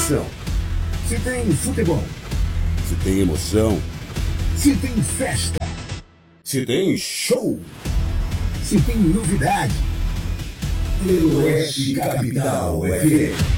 diversão, Se tem futebol, se tem emoção, se tem festa, se tem show, se tem novidade. Pelo Oeste Capital FM.